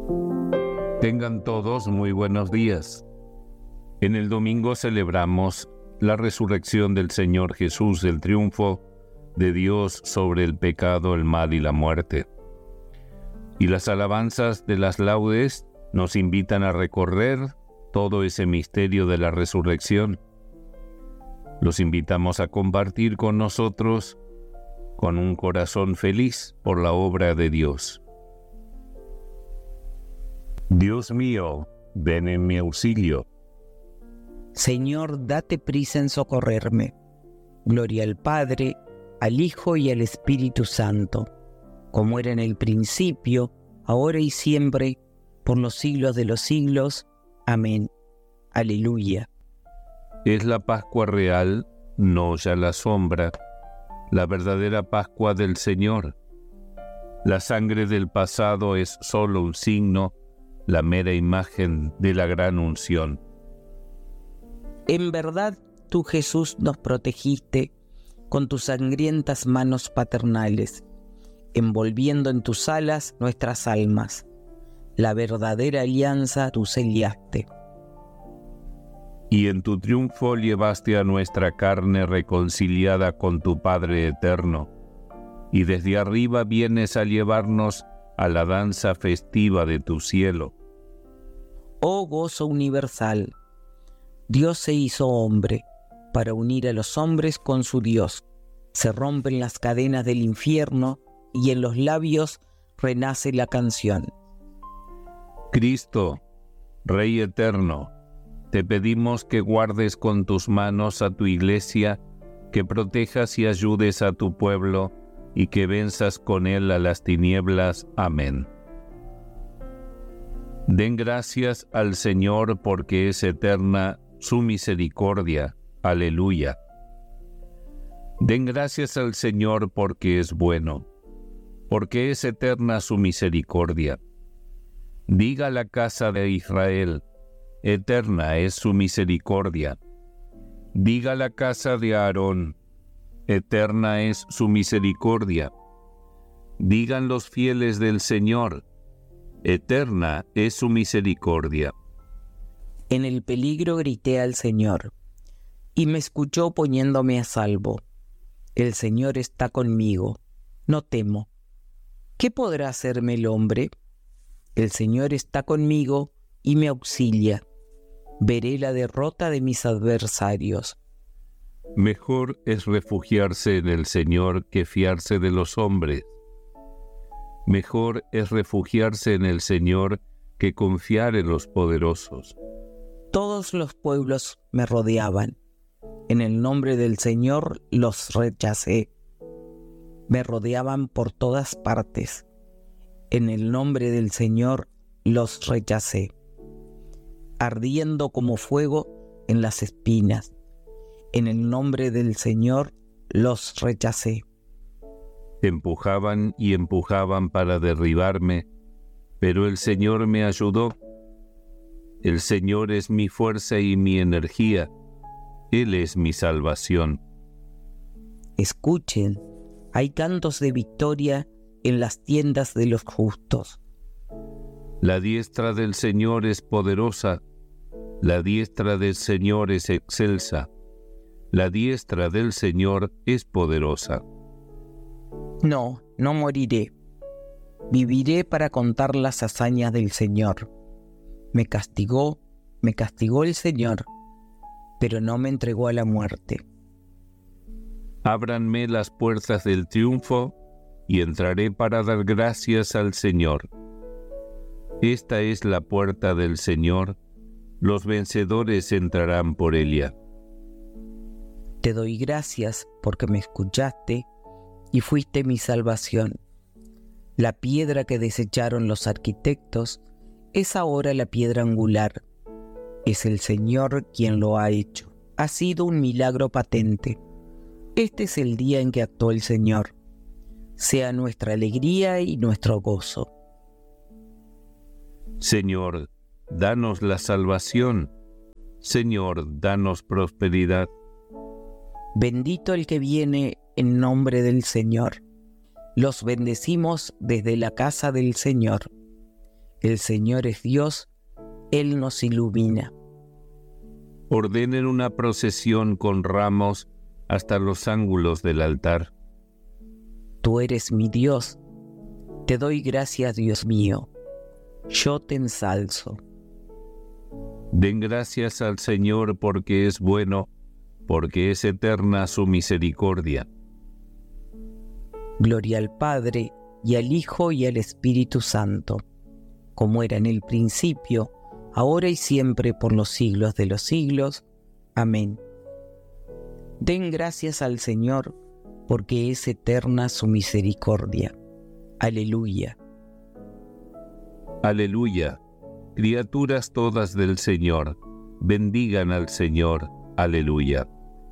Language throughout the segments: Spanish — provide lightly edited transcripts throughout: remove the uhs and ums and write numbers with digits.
Tengan todos muy buenos días. En el domingo celebramos la resurrección del Señor Jesús, el triunfo de Dios sobre el pecado, el mal y la muerte. Y las alabanzas de las laudes nos invitan a recorrer todo ese misterio de la resurrección. Los invitamos a compartir con nosotros con un corazón feliz por la obra de Dios. Dios mío, ven en mi auxilio. Señor, date prisa en socorrerme. Gloria al Padre, al Hijo y al Espíritu Santo, como era en el principio, ahora y siempre, por los siglos de los siglos. Amén. Aleluya. Es la Pascua real, no ya la sombra, la verdadera Pascua del Señor. La sangre del pasado es solo un signo, la mera imagen de la gran unción. En verdad, tú, Jesús, nos protegiste con tus sangrientas manos paternales, envolviendo en tus alas nuestras almas. La verdadera alianza tú sellaste. Y en tu triunfo llevaste a nuestra carne reconciliada con tu Padre eterno, y desde arriba vienes a llevarnos a la danza festiva de tu cielo. Oh gozo universal, Dios se hizo hombre para unir a los hombres con su Dios. Se rompen las cadenas del infierno y en los labios renace la canción. Cristo, Rey eterno, te pedimos que guardes con tus manos a tu iglesia, que protejas y ayudes a tu pueblo, y que venzas con él a las tinieblas. Amén. Den gracias al Señor porque es eterna su misericordia. Aleluya. Den gracias al Señor porque es bueno, porque es eterna su misericordia. Diga la casa de Israel, eterna es su misericordia. Diga la casa de Aarón, eterna es su misericordia. Digan los fieles del Señor, eterna es su misericordia. En el peligro grité al Señor, y me escuchó poniéndome a salvo. El Señor está conmigo, no temo. ¿Qué podrá hacerme el hombre? El Señor está conmigo y me auxilia. Veré la derrota de mis adversarios. Mejor es refugiarse en el Señor que fiarse de los hombres. Mejor es refugiarse en el Señor que confiar en los poderosos. Todos los pueblos me rodeaban. En el nombre del Señor los rechacé. Me rodeaban por todas partes. En el nombre del Señor los rechacé. Ardiendo como fuego en las espinas. En el nombre del Señor los rechacé. Empujaban y empujaban para derribarme, pero el Señor me ayudó. El Señor es mi fuerza y mi energía. Él es mi salvación. Escuchen, hay cantos de victoria en las tiendas de los justos. La diestra del Señor es poderosa. La diestra del Señor es excelsa. La diestra del Señor es poderosa. No, no moriré. Viviré para contar las hazañas del Señor. Me castigó el Señor, pero no me entregó a la muerte. Ábranme las puertas del triunfo y entraré para dar gracias al Señor. Esta es la puerta del Señor, los vencedores entrarán por ella. Te doy gracias porque me escuchaste y fuiste mi salvación. La piedra que desecharon los arquitectos es ahora la piedra angular. Es el Señor quien lo ha hecho. Ha sido un milagro patente. Este es el día en que actuó el Señor. Sea nuestra alegría y nuestro gozo. Señor, danos la salvación. Señor, danos prosperidad. Bendito el que viene en nombre del Señor. Los bendecimos desde la casa del Señor. El Señor es Dios, Él nos ilumina. Ordenen una procesión con ramos hasta los ángulos del altar. Tú eres mi Dios, te doy gracias, Dios mío. Yo te ensalzo. Den gracias al Señor porque es bueno, porque es eterna su misericordia. Gloria al Padre, y al Hijo, y al Espíritu Santo, como era en el principio, ahora y siempre, por los siglos de los siglos. Amén. Den gracias al Señor, porque es eterna su misericordia. Aleluya. Aleluya. Criaturas todas del Señor, bendigan al Señor. Aleluya.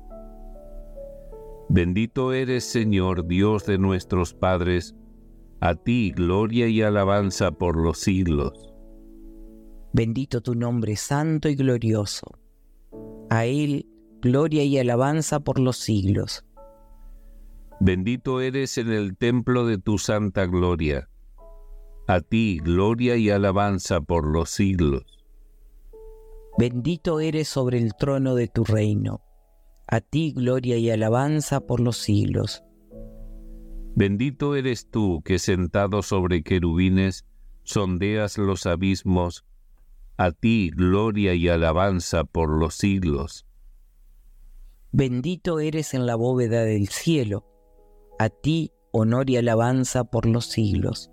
Bendito eres, Señor, Dios de nuestros padres, a ti gloria y alabanza por los siglos. Bendito tu nombre santo y glorioso. A Él gloria y alabanza por los siglos. Bendito eres en el templo de tu santa gloria. A ti gloria y alabanza por los siglos. Bendito eres sobre el trono de tu reino. A ti gloria y alabanza por los siglos. Bendito eres tú que sentado sobre querubines sondeas los abismos. A ti gloria y alabanza por los siglos. Bendito eres en la bóveda del cielo. A ti honor y alabanza por los siglos.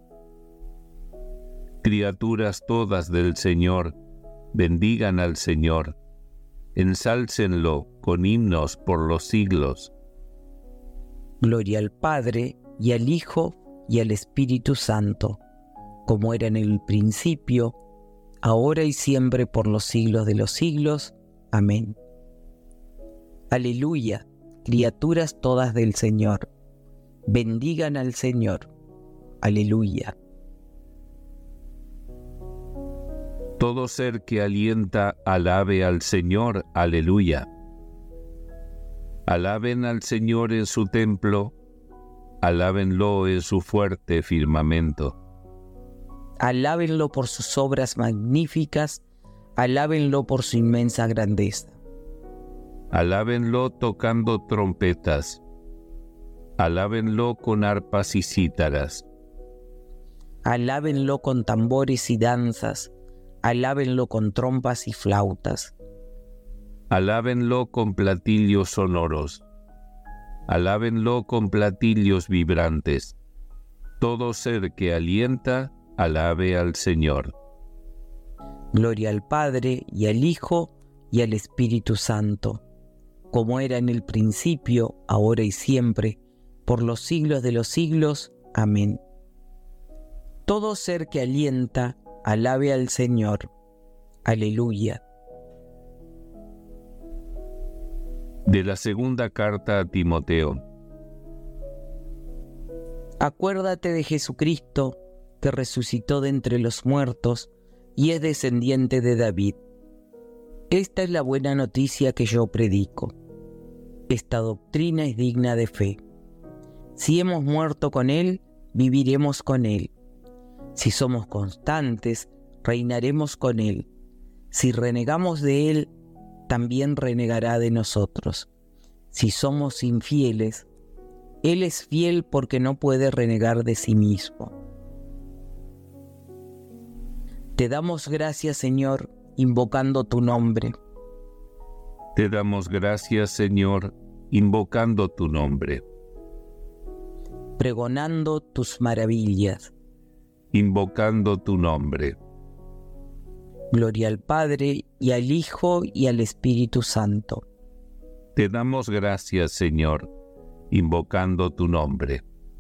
Criaturas todas del Señor, bendigan al Señor. Ensálcenlo con himnos por los siglos. Gloria al Padre, y al Hijo, y al Espíritu Santo, como era en el principio, ahora y siempre, por los siglos de los siglos. Amén. Aleluya, criaturas todas del Señor, bendigan al Señor. Aleluya. Todo ser que alienta, alabe al Señor. Aleluya. Alaben al Señor en su templo, alábenlo en su fuerte firmamento. Alábenlo por sus obras magníficas, alábenlo por su inmensa grandeza. Alábenlo tocando trompetas, alábenlo con arpas y cítaras. Alábenlo con tambores y danzas, alábenlo con trompas y flautas. Alábenlo con platillos sonoros, alábenlo con platillos vibrantes. Todo ser que alienta, alabe al Señor. Gloria al Padre, y al Hijo, y al Espíritu Santo, como era en el principio, ahora y siempre, por los siglos de los siglos. Amén. Todo ser que alienta, alabe al Señor. Aleluya. De la segunda carta a Timoteo. Acuérdate de Jesucristo, que resucitó de entre los muertos y es descendiente de David. Esta es la buena noticia que yo predico. Esta doctrina es digna de fe. Si hemos muerto con Él, viviremos con Él. Si somos constantes, reinaremos con Él. Si renegamos de Él, también renegará de nosotros. Si somos infieles, Él es fiel porque no puede renegar de sí mismo. Te damos gracias, Señor, invocando tu nombre. Te damos gracias, Señor, invocando tu nombre. Pregonando tus maravillas. Invocando tu nombre. Gloria al Padre, y al Hijo, y al Espíritu Santo. Te damos gracias, Señor, invocando tu nombre.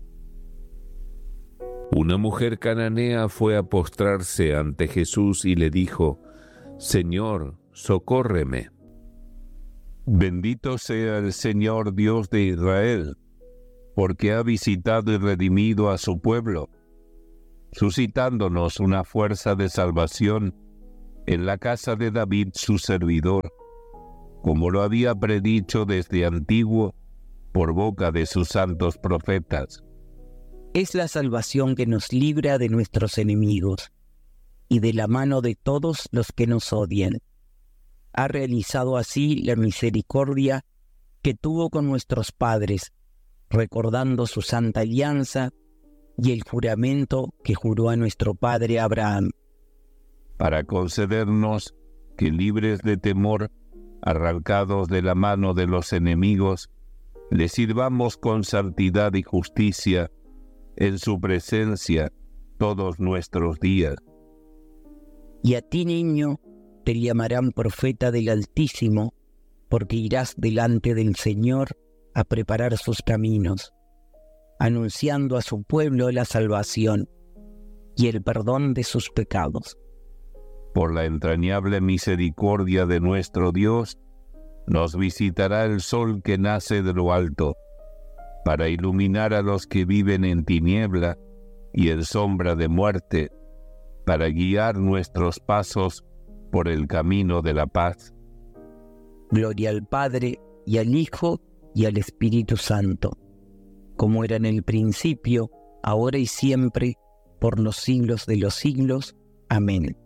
Una mujer cananea fue a postrarse ante Jesús y le dijo: Señor, socórreme. Bendito sea el Señor Dios de Israel, porque ha visitado y redimido a su pueblo, suscitándonos una fuerza de salvación en la casa de David su servidor, como lo había predicho desde antiguo por boca de sus santos profetas. Es la salvación que nos libra de nuestros enemigos y de la mano de todos los que nos odian. Ha realizado así la misericordia que tuvo con nuestros padres, recordando su santa alianza y el juramento que juró a nuestro padre Abraham. Para concedernos que, libres de temor, arrancados de la mano de los enemigos, le sirvamos con santidad y justicia en su presencia todos nuestros días. Y a ti, niño, te llamarán profeta del Altísimo, porque irás delante del Señor a preparar sus caminos, anunciando a su pueblo la salvación y el perdón de sus pecados. Por la entrañable misericordia de nuestro Dios, nos visitará el sol que nace de lo alto, para iluminar a los que viven en tiniebla y en sombra de muerte, para guiar nuestros pasos por el camino de la paz. Gloria al Padre, y al Hijo, y al Espíritu Santo, como era en el principio, ahora y siempre, por los siglos de los siglos. Amén.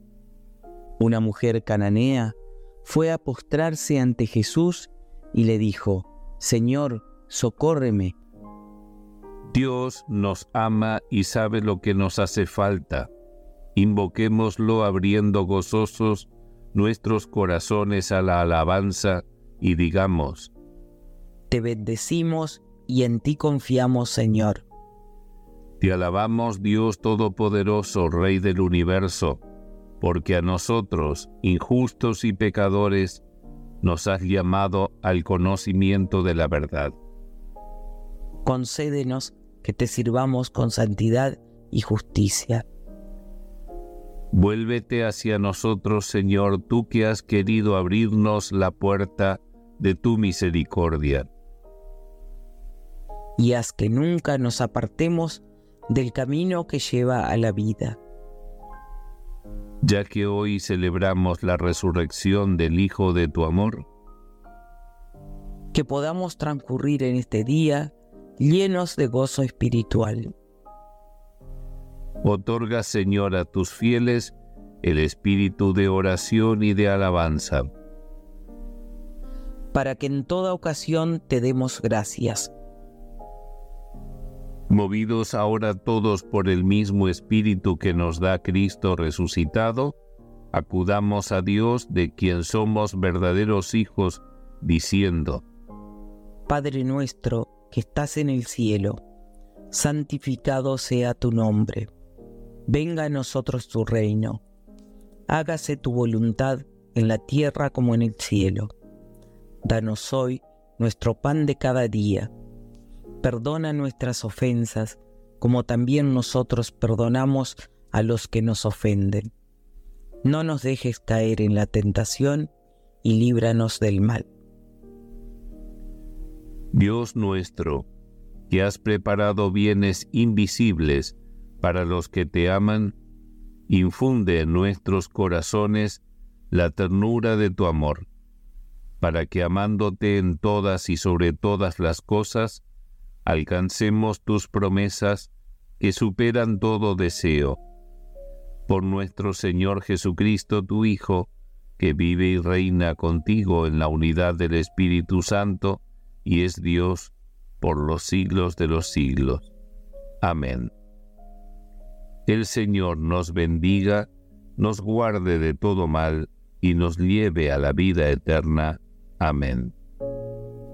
Una mujer cananea fue a postrarse ante Jesús y le dijo: Señor, socórreme. Dios nos ama y sabe lo que nos hace falta. Invoquémoslo abriendo gozosos nuestros corazones a la alabanza y digamos: Te bendecimos y en ti confiamos, Señor. Te alabamos, Dios Todopoderoso, Rey del universo, porque a nosotros, injustos y pecadores, nos has llamado al conocimiento de la verdad. Concédenos que te sirvamos con santidad y justicia. Vuélvete hacia nosotros, Señor, tú que has querido abrirnos la puerta de tu misericordia. Y haz que nunca nos apartemos del camino que lleva a la vida. Ya que hoy celebramos la resurrección del Hijo de tu amor, que podamos transcurrir en este día llenos de gozo espiritual. Otorga, Señor, a tus fieles el espíritu de oración y de alabanza, para que en toda ocasión te demos gracias. Movidos ahora todos por el mismo Espíritu que nos da Cristo resucitado, acudamos a Dios, de quien somos verdaderos hijos, diciendo: Padre nuestro que estás en el cielo, santificado sea tu nombre. Venga a nosotros tu reino. Hágase tu voluntad en la tierra como en el cielo. Danos hoy nuestro pan de cada día. Perdona nuestras ofensas, como también nosotros perdonamos a los que nos ofenden. No nos dejes caer en la tentación y líbranos del mal. Dios nuestro, que has preparado bienes invisibles para los que te aman, infunde en nuestros corazones la ternura de tu amor, para que, amándote en todas y sobre todas las cosas, alcancemos tus promesas que superan todo deseo. Por nuestro Señor Jesucristo, tu Hijo, que vive y reina contigo en la unidad del Espíritu Santo, y es Dios por los siglos de los siglos. Amén. El Señor nos bendiga, nos guarde de todo mal y nos lleve a la vida eterna. Amén.